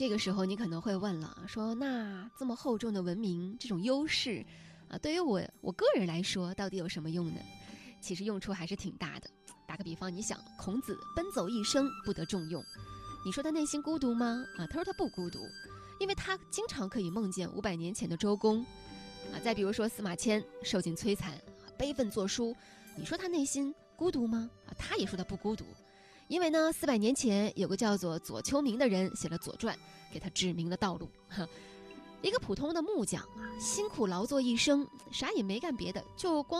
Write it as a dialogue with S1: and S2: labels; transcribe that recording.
S1: 这个时候你可能会问了，说那这么厚重的文明这种优势对于我个人来说到底有什么用呢？其实用处还是挺大的。打个比方，你想孔子奔走一生不得重用，你说他内心孤独吗？他说他不孤独，因为他经常可以梦见500年前的周公再比如说司马迁受尽摧残悲愤作书，你说他内心孤独吗？他也说他不孤独，因为呢400年前有个叫做左丘明的人写了《左传》，给他指明了道路。一个普通的木匠辛苦劳作一生，啥也没干别的，就光